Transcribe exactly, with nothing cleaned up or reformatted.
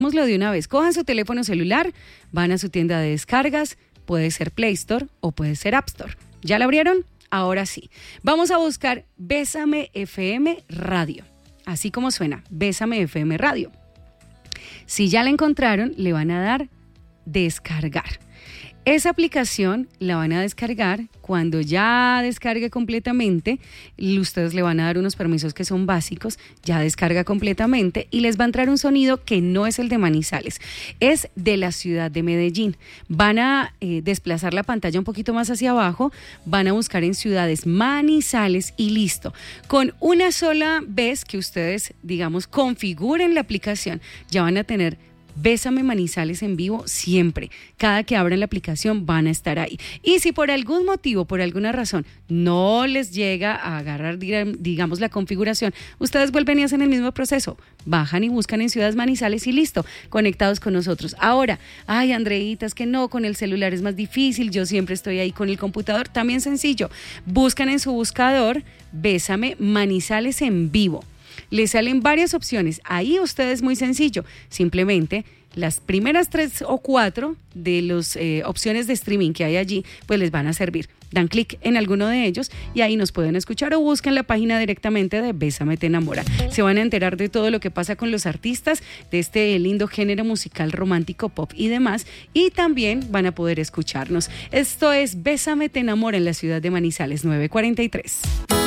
Hagámoslo de una vez. Cojan su teléfono celular, van a su tienda de descargas, puede ser Play Store o puede ser App Store. ¿Ya la abrieron? Ahora sí. Vamos a buscar Bésame F M Radio. Así como suena, Bésame F M Radio. Si ya la encontraron, le van a dar descargar. Esa aplicación la van a descargar. Cuando ya descargue completamente, ustedes le van a dar unos permisos que son básicos, ya descarga completamente y les va a entrar un sonido que no es el de Manizales, es de la ciudad de Medellín. Van a eh, desplazar la pantalla un poquito más hacia abajo, van a buscar en ciudades Manizales y listo. Con una sola vez que ustedes, digamos, configuren la aplicación, ya van a tener Bésame Manizales en vivo siempre. Cada que abran la aplicación van a estar ahí. Y si por algún motivo, por alguna razón, no les llega a agarrar, digamos, la configuración, ustedes vuelven y hacen el mismo proceso. Bajan y buscan en Ciudades Manizales y listo, conectados con nosotros. Ahora, ay, Andreita, es que no, con el celular es más difícil, yo siempre estoy ahí con el computador. También sencillo, buscan en su buscador Bésame Manizales en vivo. Les salen varias opciones. Ahí usted es muy sencillo. Simplemente las primeras tres o cuatro de las eh, opciones de streaming que hay allí, pues les van a servir. Dan clic en alguno de ellos y ahí nos pueden escuchar o busquen la página directamente de Bésame Te Enamora. Se van a enterar de todo lo que pasa con los artistas de este lindo género musical romántico, pop y demás. Y también van a poder escucharnos. Esto es Bésame Te Enamora en la ciudad de Manizales, nueve cuarenta y tres.